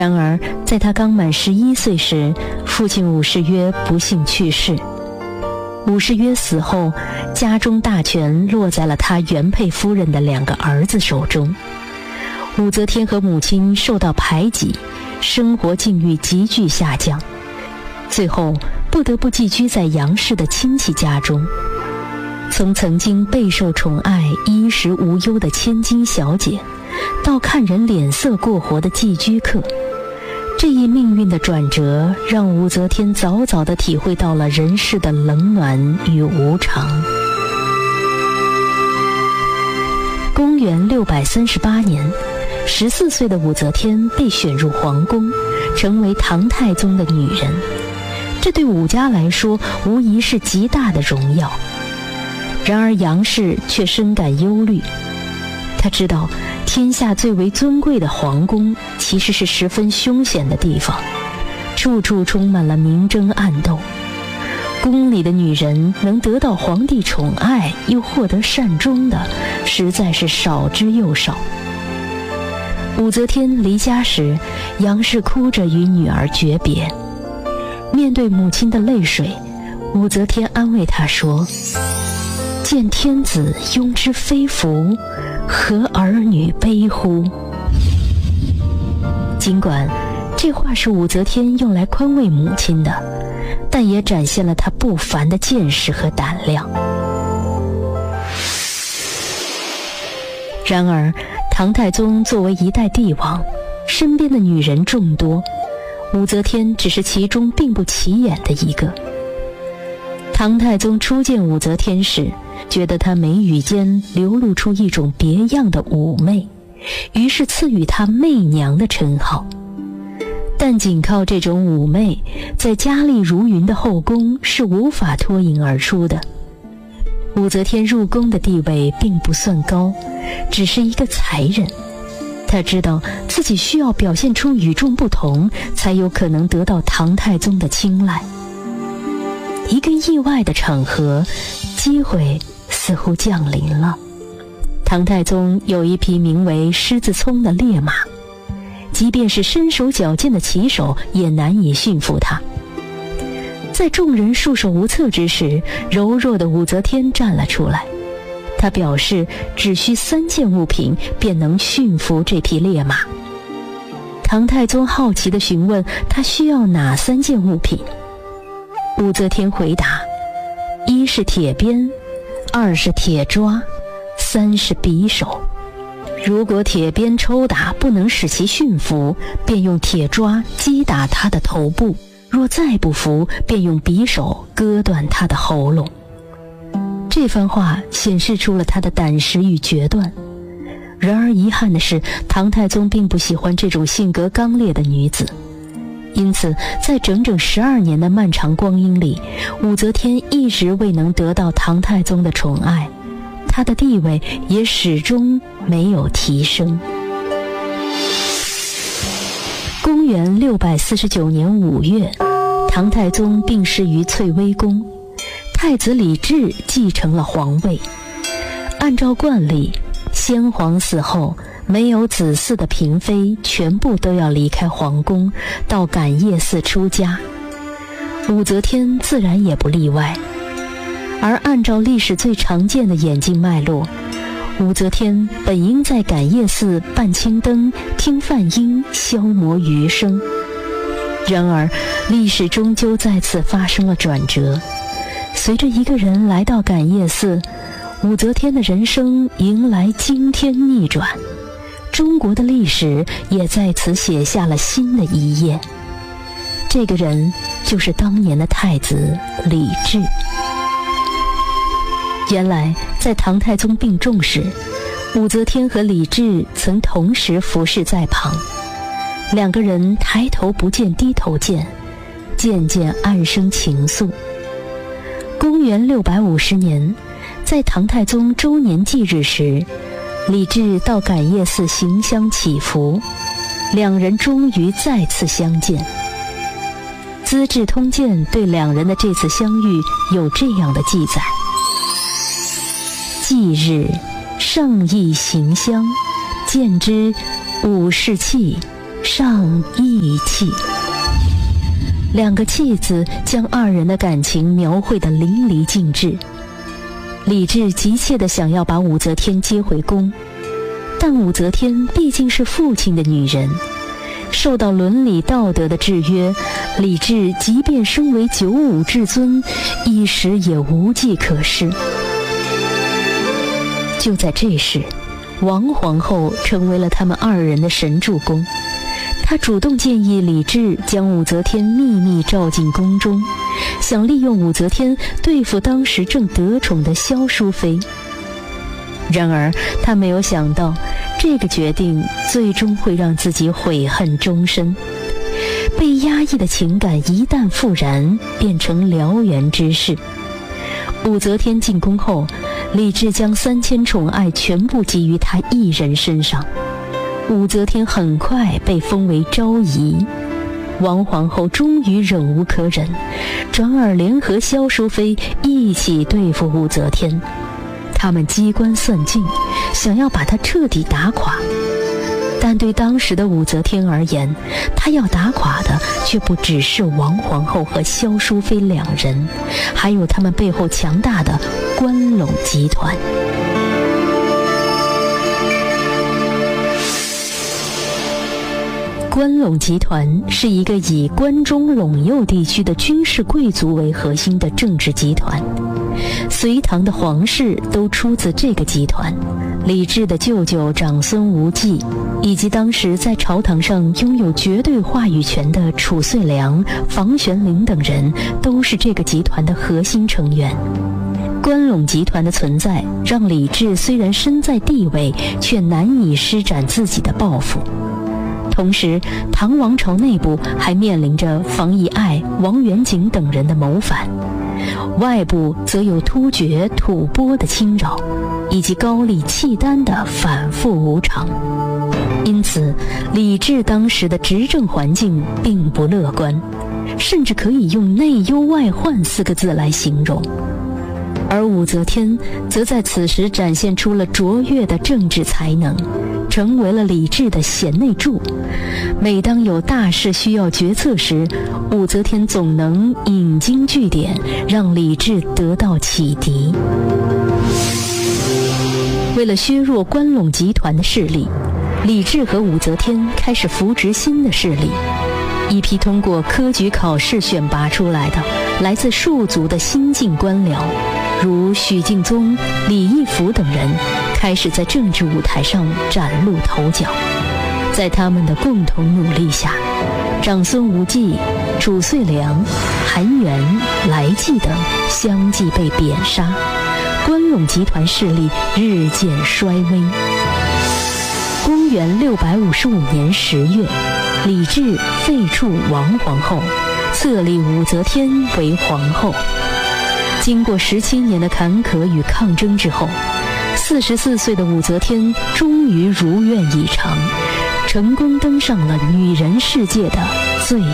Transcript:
然而在他刚满11岁时，父亲武士约不幸去世。武士约死后，家中大权落在了他原配夫人的2个儿子手中。武则天和母亲受到排挤，生活境遇急剧下降，最后不得不寄居在杨氏的亲戚家中。从曾经备受宠爱、衣食无忧的千金小姐，到看人脸色过活的寄居客，这一命运的转折让武则天早早地体会到了人世的冷暖与无常。公元638年，14岁的武则天被选入皇宫，成为唐太宗的女人。这对武家来说无疑是极大的荣耀。然而杨氏却深感忧虑，他知道天下最为尊贵的皇宫其实是十分凶险的地方，处处充满了明争暗斗。宫里的女人能得到皇帝宠爱又获得善终的，实在是少之又少。武则天离家时，杨氏哭着与女儿诀别。面对母亲的泪水，武则天安慰她说：“见天子庸之非福，何儿女悲乎？”尽管这话是武则天用来宽慰母亲的，但也展现了她不凡的见识和胆量。然而唐太宗作为一代帝王，身边的女人众多，武则天只是其中并不起眼的一个。唐太宗初见武则天时，觉得她眉宇间流露出一种别样的妩媚，于是赐予她媚娘的称号。但仅靠这种妩媚，在佳丽如云的后宫是无法脱颖而出的。武则天入宫的地位并不算高，只是一个才人。她知道自己需要表现出与众不同，才有可能得到唐太宗的青睐。一个意外的场合，机会似乎降临了。唐太宗有一匹名为狮子聪的烈马，即便是身手矫健的骑手也难以驯服他。在众人束手无策之时，柔弱的武则天站了出来。她表示只需3件物品便能驯服这匹烈马。唐太宗好奇地询问他需要哪3件物品。武则天回答：1是铁鞭，2是铁抓，3是匕首。如果铁鞭抽打不能使其驯服，便用铁抓击打他的头部，若再不服，便用匕首割断他的喉咙。这番话显示出了他的胆识与决断。然而遗憾的是，唐太宗并不喜欢这种性格刚烈的女子，因此在整整12年的漫长光阴里，武则天一直未能得到唐太宗的宠爱，她的地位也始终没有提升。公元649年5月，唐太宗病逝于翠微宫，太子李治继承了皇位。按照惯例，先皇死后，没有子嗣的嫔妃全部都要离开皇宫，到感业寺出家。武则天自然也不例外。而按照历史最常见的演进脉络，武则天本应在感业寺办青灯、听梵音，消磨余生。然而历史终究再次发生了转折。随着一个人来到感业寺，武则天的人生迎来惊天逆转，中国的历史也在此写下了新的一页。这个人就是当年的太子李治。原来在唐太宗病重时，武则天和李治曾同时服侍在旁，两个人抬头不见低头见，渐渐暗生情愫。公元650年，在唐太宗周年忌日时，李治到感业寺行香祈福，两人终于再次相见。《资治通鉴》对两人的这次相遇有这样的记载：忌日，上意行香，见之，武士气， 上义气。两个弃字将二人的感情描绘得淋漓尽致。李治急切地想要把武则天接回宫，但武则天毕竟是父亲的女人，受到伦理道德的制约，李治即便身为九五至尊，一时也无计可施。就在这时，王皇后成为了他们二人的神助攻。她主动建议李治将武则天秘密召进宫中，想利用武则天对付当时正得宠的萧淑妃。然而她没有想到，这个决定最终会让自己悔恨终身。被压抑的情感一旦复燃，变成燎原之势。武则天进宫后，李治将3000宠爱全部给予她一人身上。武则天很快被封为昭仪，王皇后终于忍无可忍，转而联合萧淑妃一起对付武则天。他们机关算尽，想要把她彻底打垮。但对当时的武则天而言，她要打垮的却不只是王皇后和萧淑妃两人，还有他们背后强大的关陇集团。关陇集团是一个以关中陇右地区的军事贵族为核心的政治集团，隋唐的皇室都出自这个集团。李治的舅舅长孙无忌，以及当时在朝堂上拥有绝对话语权的褚遂良、房玄龄等人，都是这个集团的核心成员。关陇集团的存在，让李治虽然身在地位，却难以施展自己的抱负。同时，唐王朝内部还面临着房遗爱、王元景等人的谋反，外部则有突厥、吐蕃的侵扰，以及高丽、契丹的反复无常。因此，李治当时的执政环境并不乐观，甚至可以用内忧外患4个字来形容。而武则天则在此时展现出了卓越的政治才能，成为了李治的贤内助。每当有大事需要决策时，武则天总能引经据典，让李治得到启迪。为了削弱关陇集团的势力，李治和武则天开始扶植新的势力。一批通过科举考试选拔出来的来自庶族的新晋官僚，如许敬宗、李义府等人，开始在政治舞台上崭露头角。在他们的共同努力下，长孙无忌、褚遂良、韩元、来济等相继被贬杀，关陇集团势力日渐衰微。公元655年10月，李治废黜王皇后，册立武则天为皇后。经过17年的坎坷与抗争之后，44岁的武则天终于如愿以偿，成功登上了女人世界的最